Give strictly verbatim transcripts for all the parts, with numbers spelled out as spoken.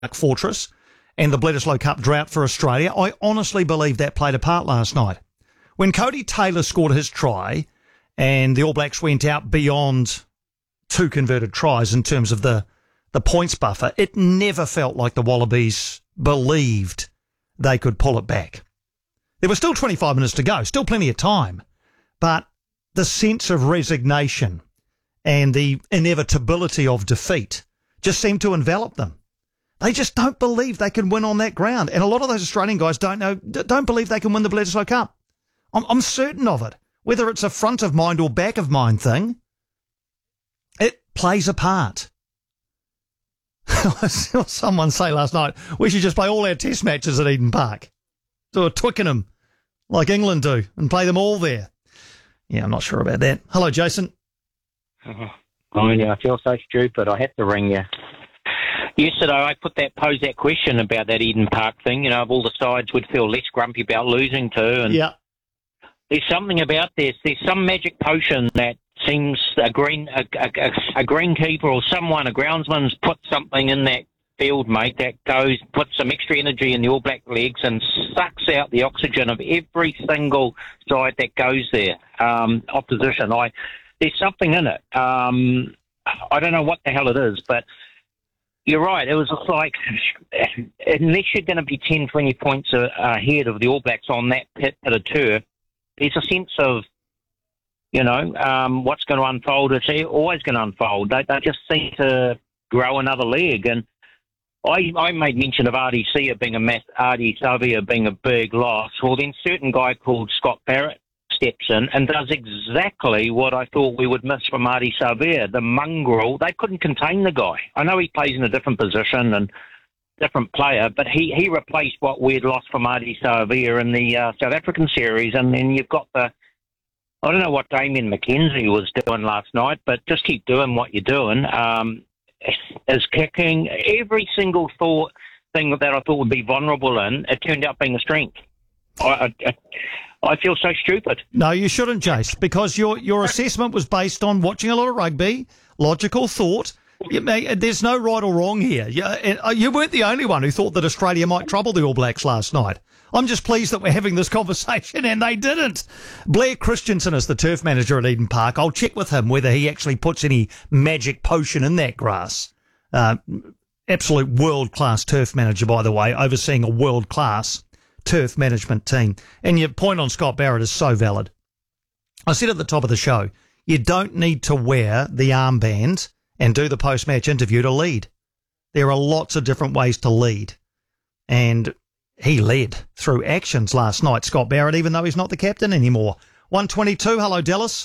Fortress and the Bledisloe Cup drought for Australia. I honestly believe that played a part last night. When Cody Taylor scored his try and the All Blacks went out beyond two converted tries in terms of the, the points buffer, it never felt like the Wallabies believed they could pull it back. There was still twenty-five minutes to go, still plenty of time, but the sense of resignation and the inevitability of defeat just seemed to envelop them. They just don't believe they can win on that ground. And a lot of those Australian guys don't know, don't believe they can win the Bledisloe Cup. I'm, I'm certain of it. Whether it's a front of mind or back of mind thing, it plays a part. I saw someone say last night, we should just play all our test matches at Eden Park. Do a Twickenham like England do and play them all there. Yeah, I'm not sure about that. Hello, Jason. Oh, oh yeah, I feel so stupid. I had to ring you. Yesterday, I put that posed that question about that Eden Park thing. You know, of all the sides would feel less grumpy about losing to. And yeah. There's something about this. There's some magic potion that seems a green a, a, a greenkeeper or someone, a groundsman's put something in that field, mate, that goes, puts some extra energy in the All Black legs and sucks out the oxygen of every single side that goes there, um, opposition. I, there's something in it. Um, I don't know what the hell it is, but you're right. It was just like, unless you're going to be ten, twenty points ahead of the All Blacks on that pit at a turf, there's a sense of, you know, um, what's going to unfold. It's always going to unfold. They, they just seem to grow another leg. And I, I made mention of Ardie Savea being a mass, Ardie Savea being a big loss. Well, then certain guy called Scott Barrett steps in and does exactly what I thought we would miss from Ardie Savea. The mongrel, they couldn't contain the guy. I know he plays in a different position and different player, but he, he replaced what we'd lost from Ardie Savea in the uh, South African series. And then you've got the, I don't know what Damien McKenzie was doing last night, but just keep doing what you're doing. Um, is kicking. Every single thought thing that I thought would be vulnerable in, it turned out being a strength. I, I, I feel so stupid. No, you shouldn't, Jace, because your your assessment was based on watching a lot of rugby, logical thought. You, there's no right or wrong here. You, you weren't the only one who thought that Australia might trouble the All Blacks last night. I'm just pleased that we're having this conversation and they didn't. Blair Christensen is the turf manager at Eden Park. I'll check with him whether he actually puts any magic potion in that grass. Uh, absolute world-class turf manager, by the way, overseeing a world-class turf management team. And your point on Scott Barrett is so valid. I said at the top of the show, you don't need to wear the armband and do the post-match interview to lead. There are lots of different ways to lead. And he led through actions last night, Scott Barrett, even though he's not the captain anymore. one twenty-two, hello, Dallas.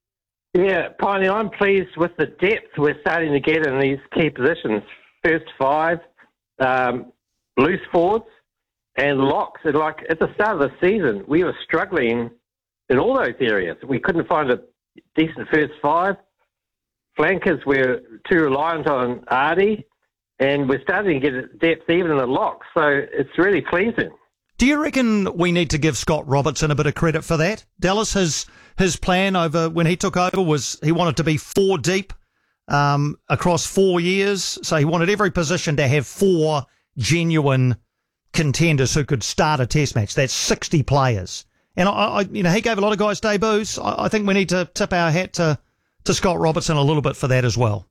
Yeah, Pioneer, I'm pleased with the depth we're starting to get in these key positions. First five, um, loose forwards, and locks. And like at the start of the season, we were struggling in all those areas. We couldn't find a decent first five. Flankers were too reliant on Ardie. And we're starting to get depth even in the locks, so it's really pleasing. Do you reckon we need to give Scott Robertson a bit of credit for that? Dallas, his his plan over when he took over was he wanted to be four deep um, across four years. So he wanted every position to have four genuine contenders who could start a test match. That's sixty players. And, I, I you know, he gave a lot of guys debuts. I, I think we need to tip our hat to, to Scott Robertson a little bit for that as well.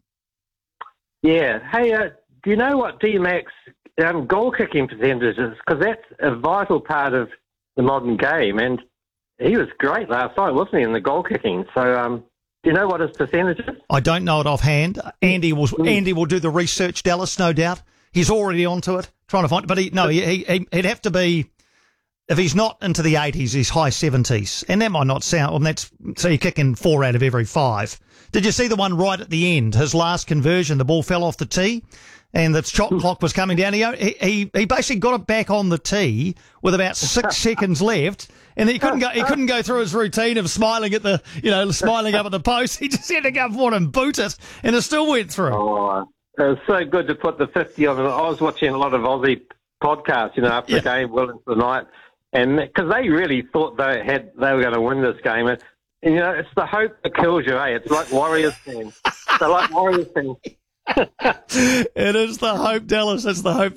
Yeah. Hey, uh, do you know what D Mac's um, goal-kicking percentage is? Because that's a vital part of the modern game. And he was great last night, wasn't he, in the goal-kicking? So um, do you know what his percentage is? I don't know it offhand. Andy will mm. Andy will do the research, Dallas, no doubt. He's already onto it, trying to find it. But he, no, he, he, he'd have to be, if he's not into the eighties, he's high seventies. And that might not sound, well, that's, so you're kicking four out of every five. Did you see the one right at the end? His last conversion, the ball fell off the tee. And the shot clock was coming down. He, he he basically got it back on the tee with about six seconds left, and he couldn't go. He couldn't go through his routine of smiling at the, you know, smiling up at the post. He just had to go for it and boot it, and it still went through. Oh, it was so good to put the fifty on. I was watching a lot of Aussie podcasts, you know, after yeah. the game, well into the night, and because they really thought they had they were going to win this game, and, and you know, it's the hope that kills you, eh? It's like Warriors fans. They're like Warriors fans. It is the hope, Dallas. It's the hope.